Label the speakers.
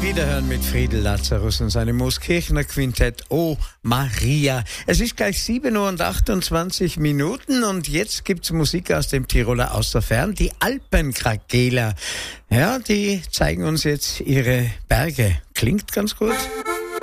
Speaker 1: Wiederhören mit Friedel Lazarus und seinem Mooskirchener Quintett Oh Maria. Es ist gleich 7:28 und jetzt gibt's Musik aus dem Tiroler Außerfern, die Alpenkrakeler. Ja, die zeigen uns jetzt ihre Berge. Klingt ganz gut.